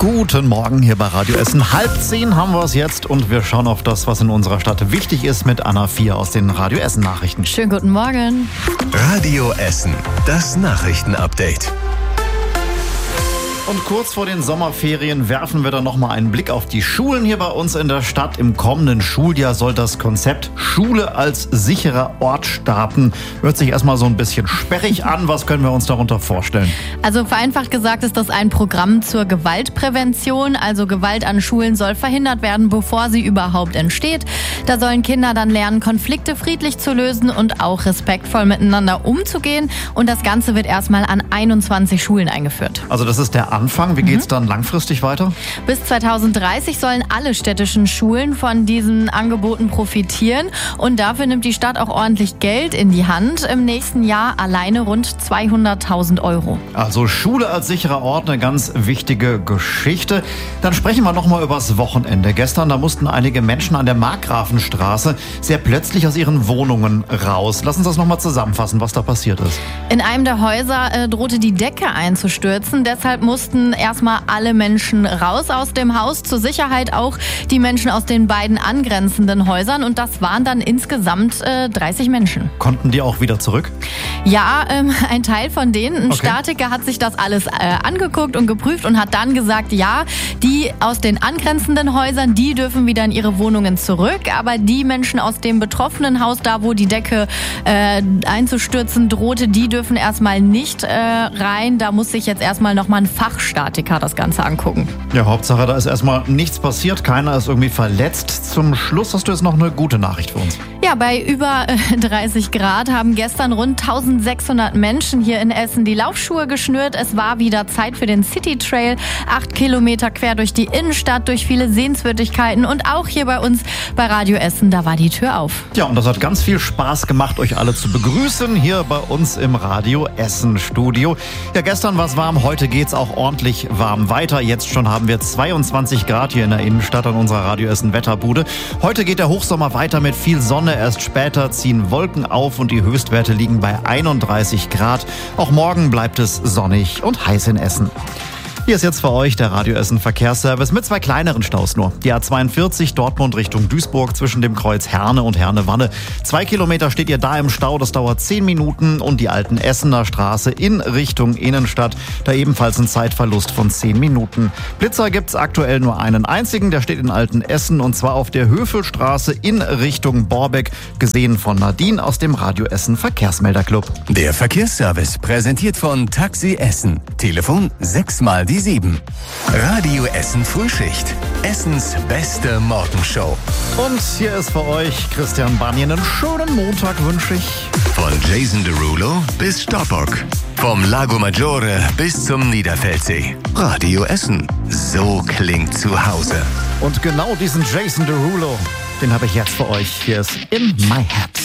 Guten Morgen hier bei Radio Essen. 9:30 haben wir es jetzt und wir schauen auf das, was in unserer Stadt wichtig ist mit Anna 4 aus den Radio Essen Nachrichten. Schönen guten Morgen. Radio Essen, das Nachrichtenupdate. Und kurz vor den Sommerferien werfen wir dann nochmal einen Blick auf die Schulen hier bei uns in der Stadt. Im kommenden Schuljahr soll das Konzept Schule als sicherer Ort starten. Hört sich erstmal so ein bisschen sperrig an. Was können wir uns darunter vorstellen? Also vereinfacht gesagt ist das ein Programm zur Gewaltprävention. Also Gewalt an Schulen soll verhindert werden, bevor sie überhaupt entsteht. Da sollen Kinder dann lernen, Konflikte friedlich zu lösen und auch respektvoll miteinander umzugehen. Und das Ganze wird erstmal an 21 Schulen eingeführt. Also das ist der Anfang. Wie geht's dann langfristig weiter? Bis 2030 sollen alle städtischen Schulen von diesen Angeboten profitieren. Und dafür nimmt die Stadt auch ordentlich Geld in die Hand. Im nächsten Jahr alleine rund 200.000 €. Also Schule als sicherer Ort, eine ganz wichtige Geschichte. Dann sprechen wir nochmal übers Wochenende. Gestern, da mussten einige Menschen an der Markgrafenstraße sehr plötzlich aus ihren Wohnungen raus. Lass uns das nochmal zusammenfassen, was da passiert ist. In einem der Häuser drohte die Decke einzustürzen. Deshalb mussten erstmal alle Menschen raus aus dem Haus. Zur Sicherheit auch die Menschen aus den beiden angrenzenden Häusern. Und das waren dann insgesamt 30 Menschen. Konnten die auch wieder zurück? Ja, ein Teil von denen. Ein Statiker hat sich das alles angeguckt und geprüft und hat dann gesagt, ja, die aus den angrenzenden Häusern, die dürfen wieder in ihre Wohnungen zurück. Aber die Menschen aus dem betroffenen Haus, da wo die Decke einzustürzen drohte, die dürfen erstmal nicht rein. Da muss sich jetzt erstmal nochmal ein Fachstatiker das Ganze angucken. Ja, Hauptsache, da ist erstmal nichts passiert. Keiner ist irgendwie verletzt. Zum Schluss hast du jetzt noch eine gute Nachricht für uns. Ja, bei über 30 Grad haben gestern rund 1600 Menschen hier in Essen die Laufschuhe geschnürt. Es war wieder Zeit für den City Trail. 8 Kilometer quer durch die Innenstadt, durch viele Sehenswürdigkeiten und auch hier bei uns bei Radio Essen, da war die Tür auf. Ja, und das hat ganz viel Spaß gemacht, euch alle zu begrüßen hier bei uns im Radio Essen Studio. Ja, gestern war es warm, heute geht's auch ordentlich warm weiter. Jetzt schon haben wir 22 Grad hier in der Innenstadt an unserer Radio Essen Wetterbude. Heute geht der Hochsommer weiter mit viel Sonne. Erst später ziehen Wolken auf und die Höchstwerte liegen bei 31 Grad. Auch morgen bleibt es sonnig und heiß in Essen. Hier ist jetzt für euch der Radio Essen Verkehrsservice mit 2 kleineren Staus nur. Die A42 Dortmund Richtung Duisburg zwischen dem Kreuz Herne und Herne-Wanne. 2 Kilometer steht ihr da im Stau, das dauert 10 Minuten. Und die Alten Essener Straße in Richtung Innenstadt, da ebenfalls ein Zeitverlust von 10 Minuten. Blitzer gibt's aktuell nur einen einzigen, der steht in Alten Essen und zwar auf der Höfelstraße in Richtung Borbeck, gesehen von Nadine aus dem Radio Essen Verkehrsmelderclub. Der Verkehrsservice präsentiert von Taxi Essen. Telefon 6x die 7. Radio Essen Frühschicht. Essens beste Morgenshow. Und hier ist für euch Christian Banjen. Einen schönen Montag wünsche ich. Von Jason Derulo bis Stoppock. Vom Lago Maggiore bis zum Niederfeldsee. Radio Essen. So klingt zu Hause. Und genau diesen Jason Derulo, den habe ich jetzt für euch. Hier ist In My Head.